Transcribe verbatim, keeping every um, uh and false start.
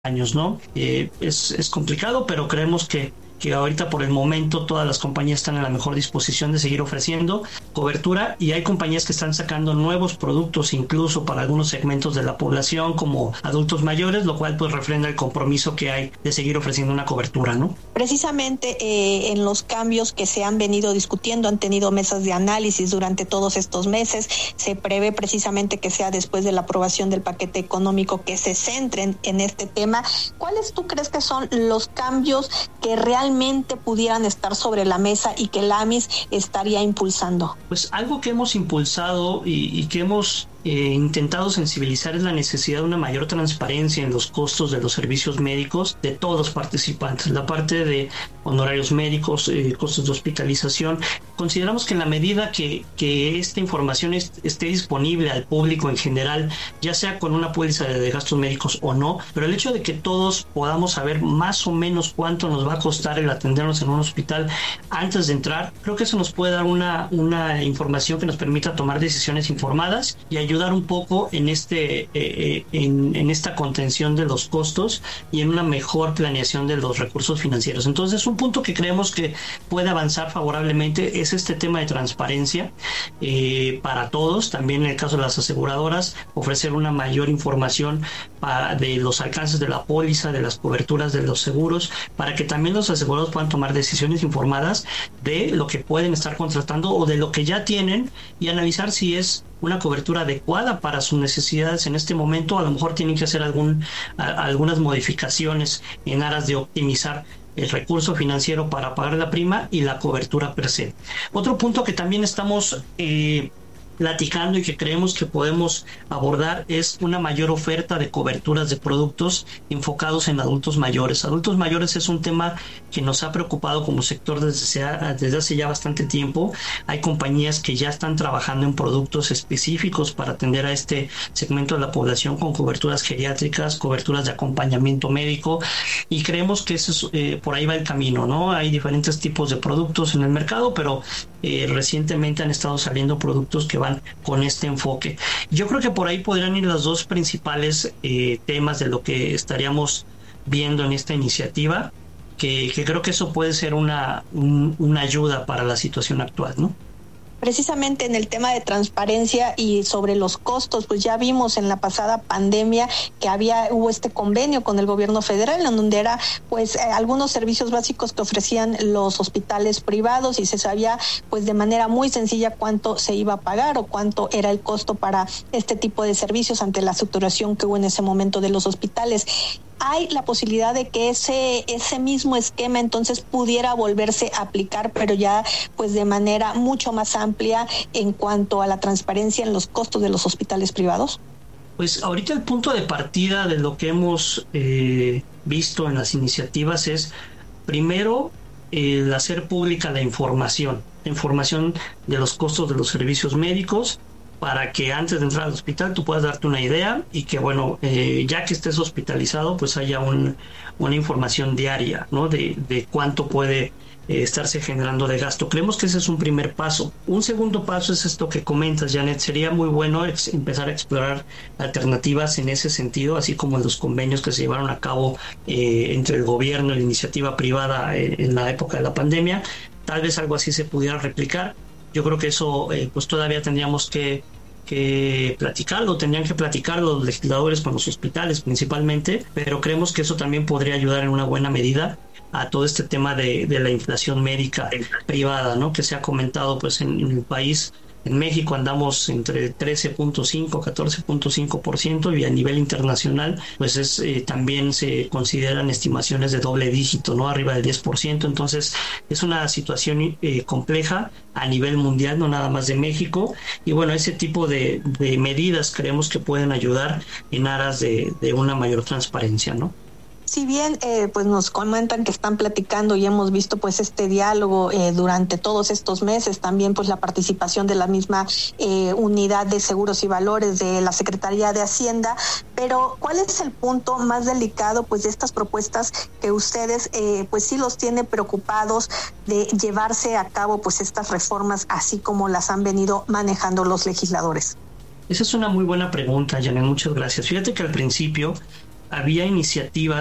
años, ¿no? Eh, es, es complicado, pero creemos que, que ahorita por el momento todas las compañías están en la mejor disposición de seguir ofreciendo cobertura, y hay compañías que están sacando nuevos productos incluso para algunos segmentos de la población como adultos mayores, lo cual pues refrenda el compromiso que hay de seguir ofreciendo una cobertura, ¿no? Precisamente eh, en los cambios que se han venido discutiendo, han tenido mesas de análisis durante todos estos meses, se prevé precisamente que sea después de la aprobación del paquete económico que se centren en este tema. ¿Cuáles tú crees que son los cambios que realmente pudieran estar sobre la mesa y que el A M I S estaría impulsando? Pues algo que hemos impulsado y, y que hemos eh, intentado sensibilizar es la necesidad de una mayor transparencia en los costos de los servicios médicos de todos los participantes. La parte de honorarios médicos, eh, costos de hospitalización. Consideramos que en la medida que, que esta información est- esté disponible al público en general, ya sea con una póliza de, de gastos médicos o no, pero el hecho de que todos podamos saber más o menos cuánto nos va a costar el atendernos en un hospital antes de entrar, creo que eso nos puede dar una, una información que nos permita tomar decisiones informadas y ayudar un poco en, este, eh, en, en esta contención de los costos y en una mejor planeación de los recursos financieros. Entonces, un punto que creemos que puede avanzar favorablemente es este tema de transparencia eh, para todos. También en el caso de las aseguradoras, ofrecer una mayor información para, de los alcances de la póliza, de las coberturas de los seguros, para que también los asegurados puedan tomar decisiones informadas de lo que pueden estar contratando o de lo que ya tienen y analizar si es una cobertura adecuada para sus necesidades en este momento. A lo mejor tienen que hacer algún, a, algunas modificaciones en aras de optimizar el recurso financiero para pagar la prima y la cobertura per se. Otro punto que también estamos eh, platicando y que creemos que podemos abordar es una mayor oferta de coberturas de productos enfocados en adultos mayores. Adultos mayores es un tema que nos ha preocupado como sector desde, desde hace ya bastante tiempo. Hay compañías que ya están trabajando en productos específicos para atender a este segmento de la población con coberturas geriátricas, coberturas de acompañamiento médico, y creemos que eso es, eh, por ahí va el camino, ¿no? Hay diferentes tipos de productos en el mercado, pero eh, recientemente han estado saliendo productos que van con este enfoque. Yo creo que por ahí podrían ir los dos principales eh, temas de lo que estaríamos viendo en esta iniciativa, que, que creo que eso puede ser una, un, una ayuda para la situación actual, ¿no? Precisamente en el tema de transparencia y sobre los costos, pues ya vimos en la pasada pandemia que había hubo este convenio con el gobierno federal en donde era pues eh, algunos servicios básicos que ofrecían los hospitales privados y se sabía pues de manera muy sencilla cuánto se iba a pagar o cuánto era el costo para este tipo de servicios ante la saturación que hubo en ese momento de los hospitales. ¿Hay la posibilidad de que ese ese mismo esquema entonces pudiera volverse a aplicar, pero ya pues de manera mucho más amplia en cuanto a la transparencia en los costos de los hospitales privados? Pues ahorita el punto de partida de lo que hemos eh, visto en las iniciativas es, primero, el hacer pública la información, la información de los costos de los servicios médicos, para que antes de entrar al hospital tú puedas darte una idea y que, bueno, eh, ya que estés hospitalizado, pues haya un, una información diaria, ¿no? De, de cuánto puede eh, estarse generando de gasto. Creemos que ese es un primer paso. Un segundo paso es esto que comentas, Janet. Sería muy bueno ex- empezar a explorar alternativas en ese sentido, así como los convenios que se llevaron a cabo eh, entre el gobierno y la iniciativa privada eh, en la época de la pandemia. Tal vez algo así se pudiera replicar. Yo creo que eso eh, pues todavía tendríamos que, que platicarlo, tendrían que platicar los legisladores con los hospitales principalmente, pero creemos que eso también podría ayudar en una buena medida a todo este tema de, de la inflación médica privada, ¿no? Que se ha comentado pues en, en el país. En México andamos entre trece punto cinco, catorce punto cinco por ciento y a nivel internacional pues es eh, también se consideran estimaciones de doble dígito, ¿no? Arriba del diez por ciento. Entonces es una situación eh, compleja a nivel mundial, no nada más de México, y bueno, ese tipo de, de medidas creemos que pueden ayudar en aras de, de una mayor transparencia, ¿no? Si bien eh, pues nos comentan que están platicando y hemos visto pues este diálogo eh, durante todos estos meses, también pues la participación de la misma eh, unidad de seguros y valores de la Secretaría de Hacienda, pero ¿cuál es el punto más delicado pues de estas propuestas que ustedes eh, pues sí los tiene preocupados de llevarse a cabo pues estas reformas así como las han venido manejando los legisladores? Esa es una muy buena pregunta, Janet, muchas gracias. Fíjate que al principio había iniciativas